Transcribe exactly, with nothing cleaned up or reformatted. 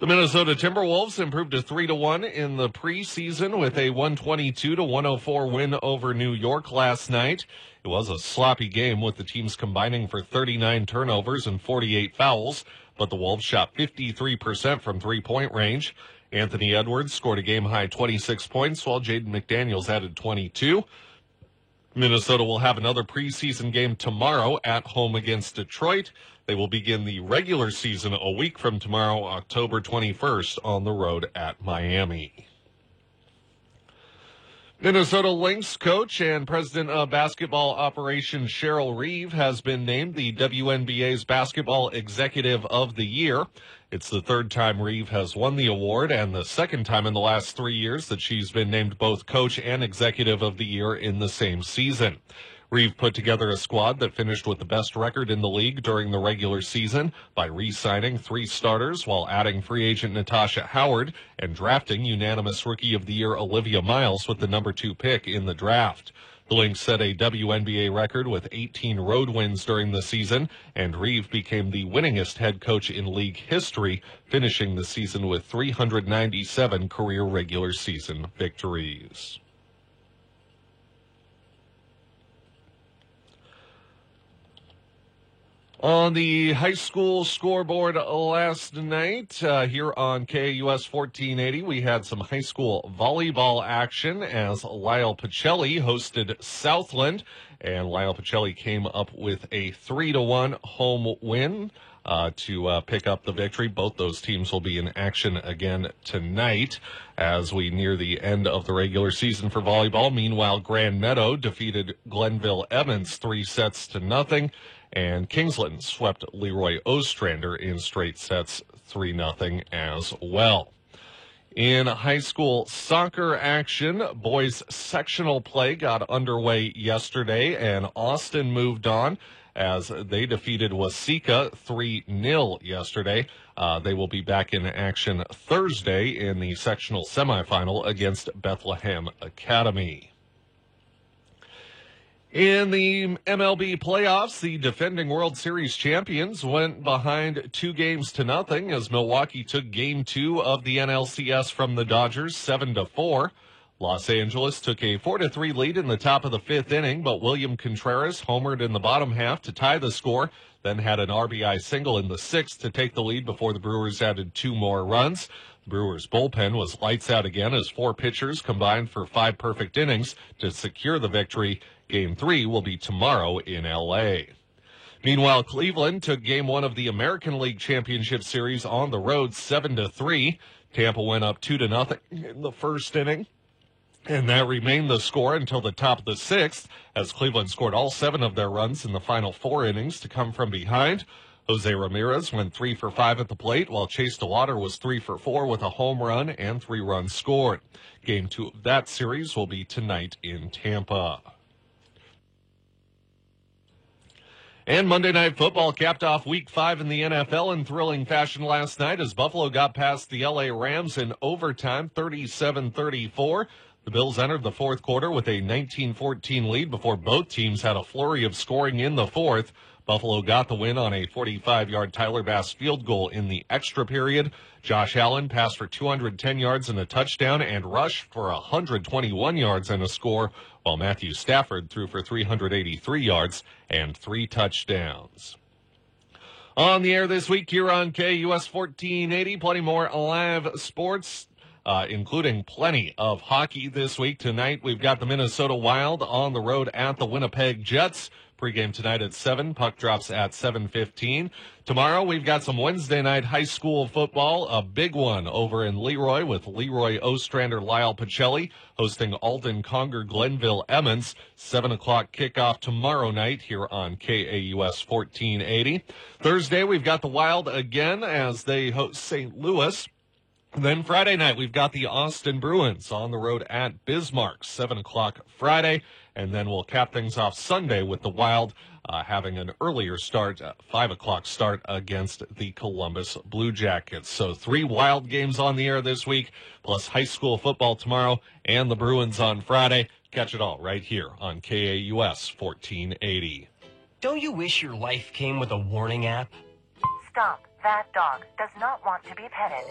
The Minnesota Timberwolves improved to three to one in the preseason with a one twenty-two to one oh four win over New York last night. It was a sloppy game with the teams combining for thirty-nine turnovers and forty-eight fouls, but the Wolves shot fifty-three percent from three-point range. Anthony Edwards scored a game-high twenty-six points, while Jaden McDaniels added twenty-two. Minnesota will have another preseason game tomorrow at home against Detroit. They will begin the regular season a week from tomorrow, October twenty-first, on the road at Miami. Minnesota Lynx coach and president of basketball operations Cheryl Reeve has been named the W N B A's Basketball Executive of the Year. It's the third time Reeve has won the award and the second time in the last three years that she's been named both coach and executive of the year in the same season. Reeve put together a squad that finished with the best record in the league during the regular season by re-signing three starters while adding free agent Natasha Howard and drafting unanimous Rookie of the Year Olivia Miles with the number two pick in the draft. The Lynx set a W N B A record with eighteen road wins during the season, and Reeve became the winningest head coach in league history, finishing the season with three hundred ninety-seven career regular season victories. On the high school scoreboard last night, uh, here on K A U S fourteen eighty, we had some high school volleyball action as Lyle Pacelli hosted Southland, and Lyle Pacelli came up with a three to one home win uh, to uh, pick up the victory. Both those teams will be in action again tonight as we near the end of the regular season for volleyball. Meanwhile, Grand Meadow defeated Glenville Evans three sets to nothing. And Kingsland swept Leroy Ostrander in straight sets three nothing as well. In high school soccer action, boys sectional play got underway yesterday, and Austin moved on as they defeated Waseca three nil yesterday. Uh, they will be back in action Thursday in the sectional semifinal against Bethlehem Academy. In the M L B playoffs, the defending World Series champions went behind two games to nothing as Milwaukee took game two of the N L C S from the Dodgers seven to four. Los Angeles took a four to three lead in the top of the fifth inning, but William Contreras homered in the bottom half to tie the score, then had an R B I single in the sixth to take the lead before the Brewers added two more runs. The Brewers' bullpen was lights out again as four pitchers combined for five perfect innings to secure the victory. Game three will be tomorrow in L A. Meanwhile, Cleveland took game one of the American League Championship Series on the road seven to three. Tampa went up two to nothing in the first inning, and that remained the score until the top of the sixth as Cleveland scored all seven of their runs in the final four innings to come from behind. Jose Ramirez went three for five at the plate, while Chase DeWater was three for four with a home run and three runs scored. Game two of that series will be tonight in Tampa. And Monday Night Football capped off Week five in the N F L in thrilling fashion last night as Buffalo got past the L A Rams in overtime, thirty-seven thirty-four. The Bills entered the fourth quarter with a nineteen fourteen lead before both teams had a flurry of scoring in the fourth. Buffalo got the win on a forty-five-yard Tyler Bass field goal in the extra period. Josh Allen passed for two hundred ten yards and a touchdown and rushed for one hundred twenty-one yards and a score, while Matthew Stafford threw for three hundred eighty-three yards and three touchdowns. On the air this week here on K A U S fourteen eighty, plenty more live sports, uh, including plenty of hockey this week. Tonight, we've got the Minnesota Wild on the road at the Winnipeg Jets. Pregame tonight at seven. Puck drops at seven fifteen. Tomorrow, we've got some Wednesday night high school football. A big one over in Leroy with Leroy Ostrander, Lyle Pacelli hosting Alden Conger, Glenville Emmons. seven o'clock kickoff tomorrow night here on K A U S fourteen eighty. Thursday, we've got the Wild again as they host Saint Louis. Then Friday night, we've got the Austin Bruins on the road at Bismarck, seven o'clock Friday. And then we'll cap things off Sunday with the Wild uh, having an earlier start, uh, five o'clock start against the Columbus Blue Jackets. So three Wild games on the air this week, plus high school football tomorrow and the Bruins on Friday. Catch it all right here on K A U S fourteen eighty. Don't you wish your life came with a warning app? Stop. That dog does not want to be petted.